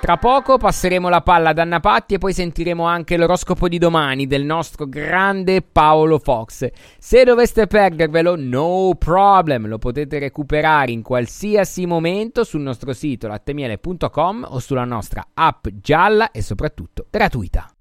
Tra poco passeremo la palla ad Anna Patti e poi sentiremo anche l'oroscopo di domani del nostro grande Paolo Fox. Se doveste perdervelo, no problem, lo potete recuperare in qualsiasi momento sul nostro sito lattemiele.com o sulla nostra app gialla e soprattutto gratuita.